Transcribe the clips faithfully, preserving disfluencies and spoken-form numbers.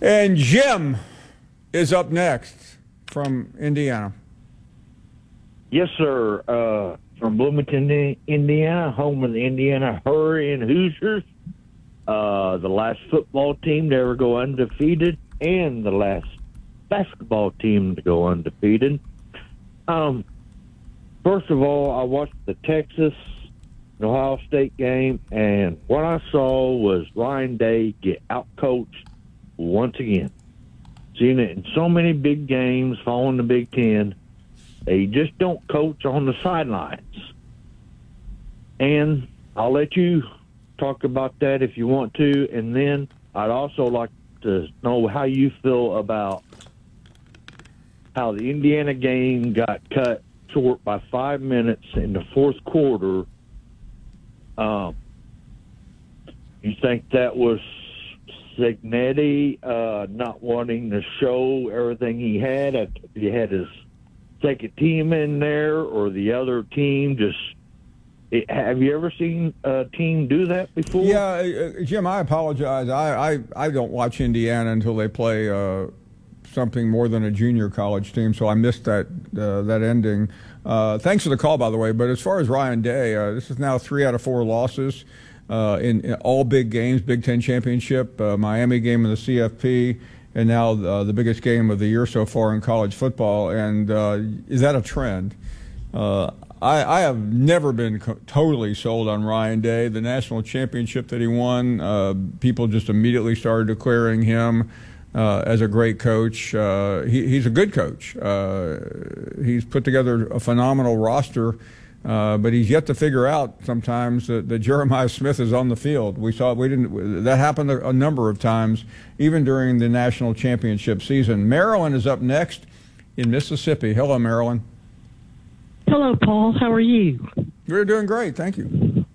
And Jim is up next from Indiana. Yes, sir. Uh, from Bloomington, Indiana, home of the Indiana Hurricane Hoosiers, uh, the last football team to ever go undefeated, and the last basketball team to go undefeated. Um, first of all, I watched the Texas and Ohio State game, and what I saw was Ryan Day get outcoached once again. Seen it in so many big games following the Big Ten. They just don't coach on the sidelines. And I'll let you talk about that if you want to. And then I'd also like to know how you feel about how the Indiana game got cut short by five minutes in the fourth quarter. Um, you think that was Cignetti uh, not wanting to show everything he had? He had his second team in there, or the other team just it, have you ever seen a team do that before? Yeah, uh, Jim, I apologize. I, I, I don't watch Indiana until they play uh, something more than a junior college team, so I missed that uh, that ending. Uh, thanks for the call, by the way. But as far as Ryan Day, uh, this is now three out of four losses uh, in, in all big games, Big Ten championship, uh, Miami game in the C F P, and now uh, the biggest game of the year so far in college football. And uh, is that a trend? Uh, I, I have never been co- totally sold on Ryan Day. The national championship that he won, uh, people just immediately started declaring him uh, as a great coach. Uh, he, he's a good coach. Uh, he's put together a phenomenal roster, uh, but he's yet to figure out sometimes that, that Jeremiah Smith is on the field. We saw we didn't. That happened a, a number of times, even during the national championship season. Maryland is up next in Mississippi. Hello, Maryland. Hello, Paul. How are you? We're doing great. Thank you.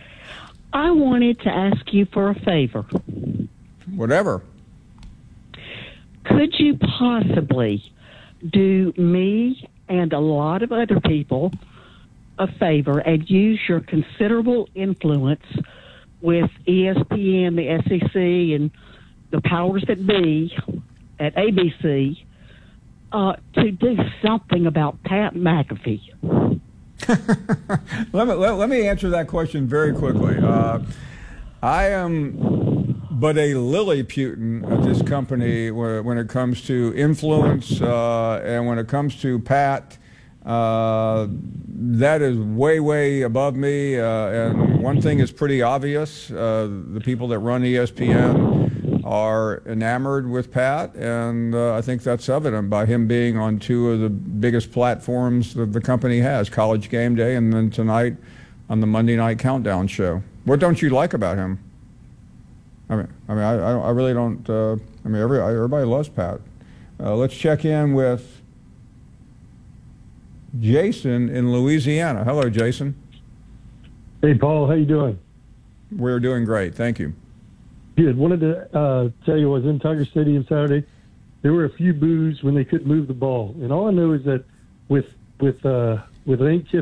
I wanted to ask you for a favor. Whatever. Could you possibly do me and a lot of other people a favor and use your considerable influence with E S P N, the S E C, and the powers that be at A B C uh, to do something about Pat McAfee? let, me, let, let me answer that question very quickly. Uh, I am but a Lilliputian of this company when, when it comes to influence uh, and when it comes to Pat. Uh, that is way, way above me. Uh, and one thing is pretty obvious. Uh, the people that run E S P N are enamored with Pat, and uh, I think that's evident by him being on two of the biggest platforms that the company has, College Game Day and then tonight on the Monday Night Countdown show. What don't you like about him? I mean, I mean, I, I really don't. Uh, I mean, every, everybody loves Pat. Uh, let's check in with Jason in Louisiana. Hello, Jason. Hey, Paul. How you doing? We're doing great. Thank you. Good. Wanted to uh, tell you I was in Tiger Stadium Saturday. There were a few boos when they couldn't move the ball, and all I know is that with with uh, with Lane Kiffin